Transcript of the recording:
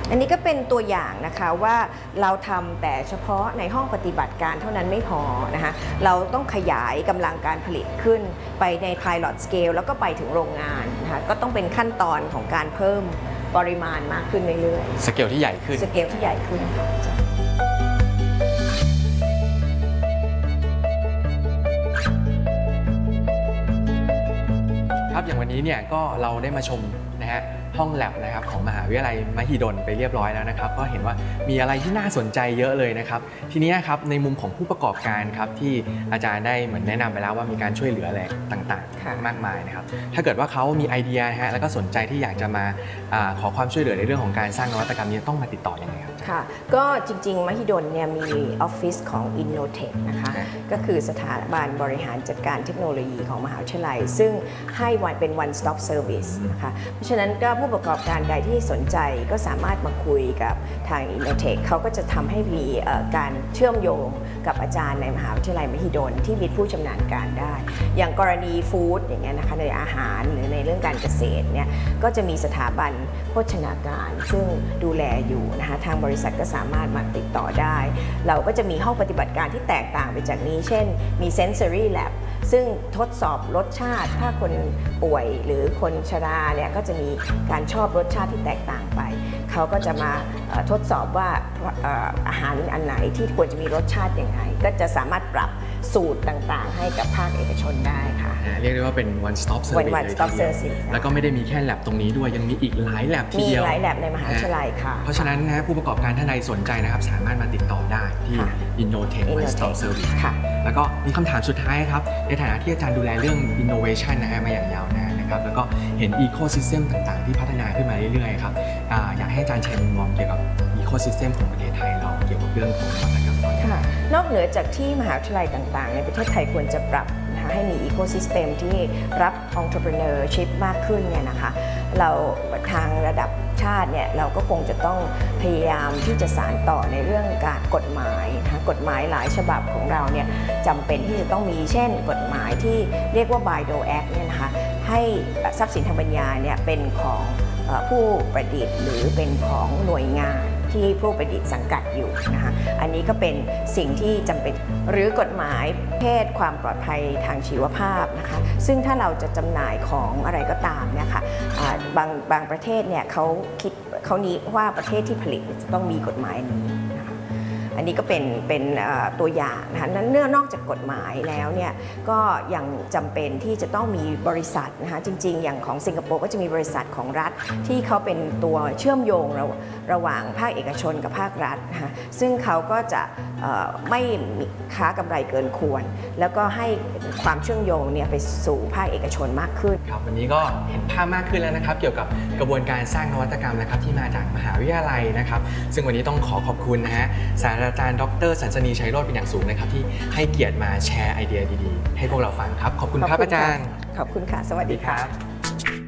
อันนี้ก็เป็นตัวอย่างนะคะว่าเราทำแต่เฉพาะในห้องปฏิบัติการเท่านั้นไม่พอนะคะเราต้องขยายกำลังการผลิตขึ้นไปใน pilot scale แล้วก็ไปถึงโรงงานนะคะก็ต้องเป็นขั้นตอนของการเพิ่มปริมาณมากขึ้นเรื่อยๆสเกลที่ใหญ่ขึ้นครับอย่างวันนี้เนี่ยก็เราได้มาชมนะฮะห้องแลบนะครับของมหาวิทยาลัยมหิดลไปเรียบร้อยแล้วนะครับก็เห็นว่ามีอะไรที่น่าสนใจเยอะเลยนะครับทีนี้ครับในมุมของผู้ประกอบการครับที่อาจารย์ได้เหมือนแนะนำไปแล้วว่ามีการช่วยเหลืออะไรต่างๆมากมายนะครับถ้าเกิดว่าเขามีไอเดียฮะแล้วก็สนใจที่อยากจะมาขอความช่วยเหลือในเรื่องของการสร้างนวัตกรรมนี้ต้องมาติดต่อยังไงครับค่ะก็จริงๆมหิดลเนี่ยมีออฟฟิศของ Innotech นะคะก็คือสถาบันบริหารจัดการเทคโนโลยีของมหาวิทยาลัยซึ่งให้เป็น one stop service นะคะเพราะฉะนั้นก็ผู้ประกอบการใดที่สนใจก็สามารถมาคุยกับทาง Innotech เขาก็จะทำให้มีการเชื่อมโยงกับอาจารย์ในมหาวิทยาลัยมหิดลที่มีผู้ชำนาญการได้อย่างกรณีฟู้ดอย่างเงี้ยนะคะในอาหารหรือในเรื่องการเกษตรเนี่ยก็จะมีสถาบันโภชนาการซึ่งดูแลอยู่นะคะทางบริษัทก็สามารถมาติดต่อได้เราก็จะมีห้องปฏิบัติการที่แตกต่างไปจากนี้เช่นมี Sensory Lab ซึ่งทดสอบรสชาติถ้าคนป่วยหรือคนชราเนี่ยก็จะมีการชอบรสชาติที่แตกต่างไปเขาก็จะมาทดสอบว่าอาหารอันไหนที่ควรจะมีรสชาติยังไงก็จะสามารถปรับสูตรต่างๆให้กับภาคเอกชนได้ค่ะเรียกได้ว่าเป็น one stop service เลยทีเดียวแล้วก็ไม่ได้มีแค่ lab ตรงนี้ด้วยยังมีอีกหลาย lab ทีเดียวมีหลาย lab ในมหาวิทยาลัยค่ะเพราะฉะนั้นนะผู้ประกอบการท่านใดสนใจนะครับสามารถมาติดต่อได้ที่ Innotech one stop service แล้วก็มีคำถามสุดท้ายครับในฐานะที่อาจารย์ดูแลเรื่อง innovation นะฮะมาอย่างยาวนานนะครับแล้วก็เห็น ecosystem ต่างๆที่พัฒนาขึ้นมาเรื่อยๆครับอยากให้อาจารย์แชร์มุมมองเกี่ยวกับ ecosystem ของประเทศไทยเราเกี่ยวกับเรื่องของนวัตกรรมตอนนี้นอกเหนือจากที่มหาวิทยาลัยต่างๆในประเทศไทยควรจะปรับให้มี ecosystem ที่รับ entrepreneurship มากขึ้นเนี่ยนะคะเราทางระดับชาติเนี่ยเราก็คงจะต้องพยายามที่จะสานต่อในเรื่องการกฎหมายนะคะกฎหมายหลายฉบับของเราเนี่ยจำเป็นที่จะต้องมีเช่นกฎหมายที่เรียกว่า BIDO Act เนี่ยนะคะให้ทรัพย์สินทางปัญญาเนี่ยเป็นของผู้ประดิษฐ์หรือเป็นของหน่วยงานที่ผู้ประดิษฐ์สังกัดอยู่นะคะอันนี้ก็เป็นสิ่งที่จำเป็นหรือกฎหมายเพศความปลอดภัยทางชีวภาพนะคะซึ่งถ้าเราจะจำหน่ายของอะไรก็ตามเนี่ยค่ะบางประเทศเนี่ยเขานี้ว่าประเทศที่ผลิตจะต้องมีกฎหมายนี้นะคะอันนี้ก็เป็นตัวอย่างนะคะนั้นเนื่องนอกจากกฎหมายแล้วเนี่ยก็ยังจำเป็นที่จะต้องมีบริษัทนะคะจริงๆอย่างของสิงคโปร์ก็จะมีบริษัทของรัฐที่เขาเป็นตัวเชื่อมโยงระหว่างภาคเอกชนกับภาครัฐนะคะซึ่งเขาก็จะไม่ค้ากำไรเกินควรแล้วก็ให้ความเชื่อมโยงเนี่ยไปสู่ภาคเอกชนมากขึ้นครับวันนี้ก็เห็นภาพมากขึ้นแล้วนะครับเกี่ยวกับกระบวนการสร้างนวัตกรรมนะครับที่มาจากมหาวิทยาลัยนะครับซึ่งวันนี้ต้องขอบคุณนะฮะศาสตราจารย์ดร.สันสนีชัยโรจน์เป็นอย่างสูงนะครับที่ให้เกียรติมาแชร์ไอเดียดีๆให้พวกเราฟังครับขอบคุณครับอาจารย์ขอบคุณค่ะสวัสดีครับ